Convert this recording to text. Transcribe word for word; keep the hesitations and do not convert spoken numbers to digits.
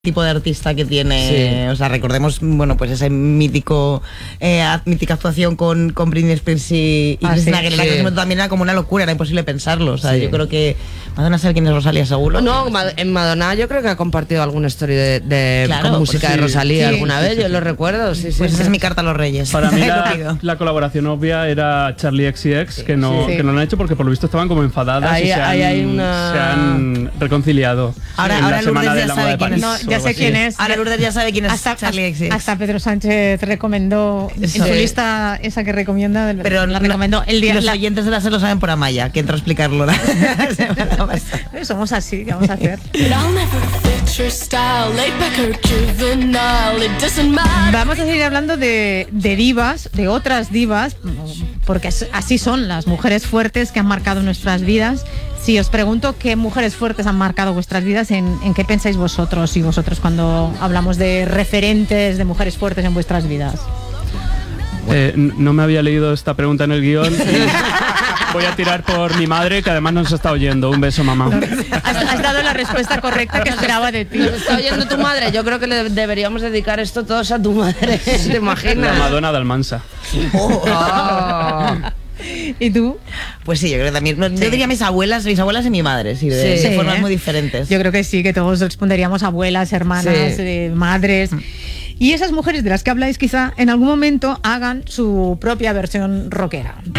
tipo de artista que tiene, sí. O sea, recordemos, bueno, pues ese mítico eh, mítica actuación con, con Britney Spears y, y ah, Christina sí, Aguilera, sí. que también era como una locura, era imposible pensarlo, o sea, sí. yo creo que Madonna sabe quién es Rosalía, seguro. No, en Madonna yo creo que ha compartido alguna story de, de claro, con música pues sí, de Rosalía sí, alguna sí, vez, sí, yo sí. lo recuerdo, sí, sí. Pues sí. esa es mi carta a los Reyes. Para mí la, la colaboración obvia era Charlie X C X, que no, sí. que no lo han hecho porque por lo visto estaban como enfadadas ahí, y se han, ahí hay una... se han reconciliado. Ahora, en ahora la semana Lourdes de ya la moda sabe de quién París, es. No, ya sé quién es. Ahora Lourdes ya sabe quién es hasta, Charlie X C X. Hasta Pedro Sánchez recomendó Eso. en su lista esa que recomienda, del, pero la no, recomendó el día. Los La, oyentes de la se lo saben por Amaya, que entra a explicarlo. Somos así, ¿qué vamos a hacer? Vamos a seguir hablando de, de divas, de otras divas, porque así son las mujeres fuertes que han marcado nuestras vidas. Si os pregunto qué mujeres fuertes han marcado vuestras vidas, ¿en, en qué pensáis vosotros y vosotros cuando hablamos de referentes de mujeres fuertes en vuestras vidas? Eh, no me había leído esta pregunta en el guión. Voy a tirar por mi madre, que además nos está oyendo. Un beso, mamá. Has, has dado la respuesta correcta que esperaba de ti. Nos está oyendo tu madre. Yo creo que le deberíamos dedicar esto todos a tu madre. ¿Te imaginas? La Madonna de Almansa. Oh. Oh. ¿Y tú? Pues sí, yo creo que también. Yo sí. diría mis abuelas, mis abuelas y mi madre, sí, de, sí, de formas ¿eh? muy diferentes. Yo creo que sí, que todos responderíamos abuelas, hermanas, sí. eh, madres. Y esas mujeres de las que habláis quizá en algún momento hagan su propia versión rockera.